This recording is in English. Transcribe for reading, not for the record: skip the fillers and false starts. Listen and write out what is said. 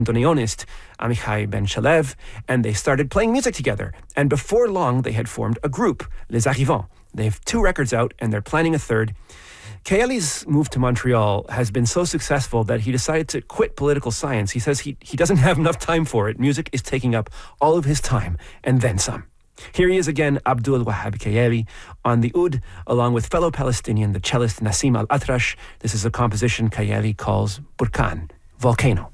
bandoneonist Amichai Ben Shalev, and they started playing music together. And before long, they had formed a group, Les Arrivants. They have 2 records out, and they're planning a third. Kayali's move to Montreal has been so successful that he decided to quit political science. He says he doesn't have enough time for it. Music is taking up all of his time, and then some. Here he is again, Abdul Wahab Kayali, on the oud, along with fellow Palestinian, the cellist Nassim Al-Atrash. This is a composition Kayali calls Burkan, volcano.